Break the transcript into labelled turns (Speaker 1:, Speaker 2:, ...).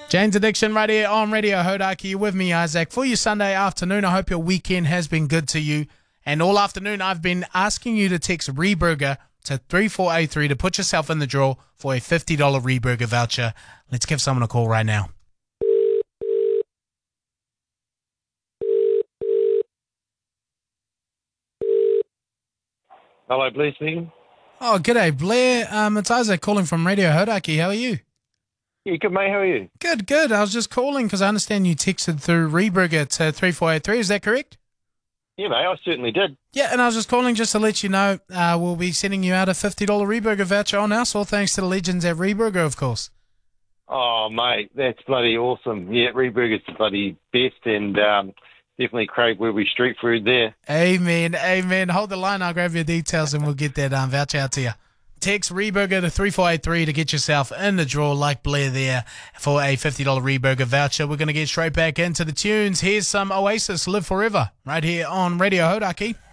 Speaker 1: Jane's Addiction right here on Radio Hodaki. You're with me, Isaac, for your Sunday afternoon. I hope your weekend has been good to you. And all afternoon, I've been asking you to text Reburger to 3483 to put yourself in the draw for a $50 Reburger voucher. Let's give someone a call right now.
Speaker 2: Hello, Blair speaking.
Speaker 1: Oh, g'day, Blair. It's Isaac calling from Radio Hodaki. How are you?
Speaker 2: Yeah, good, mate. How are you?
Speaker 1: Good, good. I was just calling because I understand you texted through Reburger to 3483. Is that correct?
Speaker 2: Yeah, mate, I certainly did.
Speaker 1: Yeah, and I was just calling just to let you know we'll be sending you out a $50 Reburger voucher on us, all thanks to the legends at Reburger, of course.
Speaker 2: Oh, mate, that's bloody awesome. Yeah, Reburger's the bloody best, and definitely crave Werribee street food there.
Speaker 1: Amen, amen. Hold the line. I'll grab your details and we'll get that voucher out to you. Text Reburger to 3483 to get yourself in the draw like Blair there for a $50 Reburger voucher. We're going to get straight back into the tunes. Here's some Oasis, Live Forever, right here on Radio Hodaki.